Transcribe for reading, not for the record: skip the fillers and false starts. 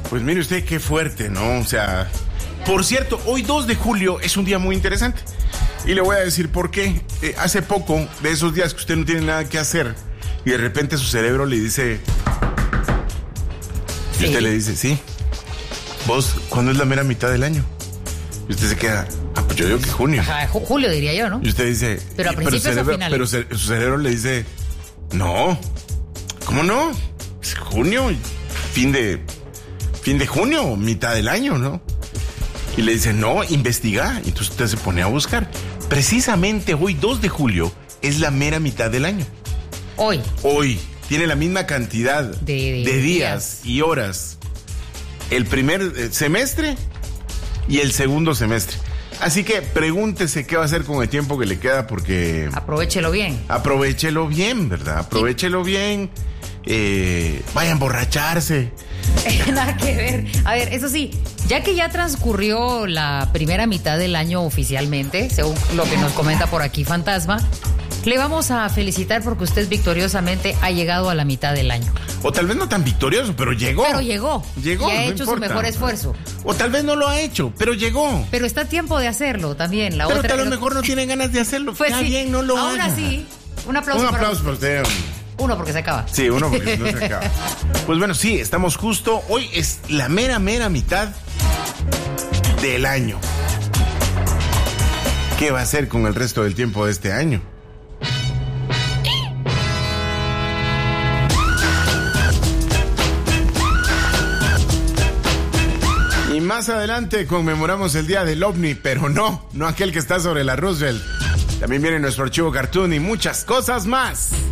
Pues mire usted qué fuerte, ¿no? O sea, por cierto, hoy 2 de julio es un día muy interesante. Y le voy a decir por qué. Hace poco, de esos días que usted no tiene nada que hacer, y de repente su cerebro le dice... Y usted le dice, sí. ¿Vos cuándo es la mera mitad del año? Y usted se queda, pues yo digo que junio. Ajá, julio diría yo, ¿no? Y usted dice... Pero a principios o finales. Pero su cerebro le dice, no. ¿Cómo no? Es junio, fin de junio, mitad del año, ¿no? Y le dice, no, investiga. Y entonces usted se pone a buscar. Precisamente hoy, 2 de julio, es la mera mitad del año. Hoy. Tiene la misma cantidad de días y horas el primer semestre y el segundo semestre. Así que pregúntese qué va a hacer con el tiempo que le queda, porque... Aprovechelo bien. Aprovechelo bien, ¿verdad? Aprovechelo bien. Vaya a emborracharse. Nada que ver. A ver, eso sí, ya que ya transcurrió la primera mitad del año oficialmente, según lo que nos comenta por aquí Fantasma, le vamos a felicitar porque usted victoriosamente ha llegado a la mitad del año. O tal vez no tan victorioso, pero llegó. Llegó. Y ha hecho su mejor esfuerzo. O tal vez no lo ha hecho, pero llegó. Pero está a tiempo de hacerlo también. Pero a lo mejor no tiene ganas de hacerlo. Pues está sí, bien, no lo haga. Aún así, un aplauso para usted. Uno porque se acaba. Sí, uno porque no se acaba. Pues bueno, sí, estamos justo. Hoy es la mera mitad del año. ¿Qué va a hacer con el resto del tiempo de este año? Y más adelante conmemoramos el día del OVNI, pero no aquel que está sobre la Roosevelt. También viene nuestro archivo cartoon y muchas cosas más.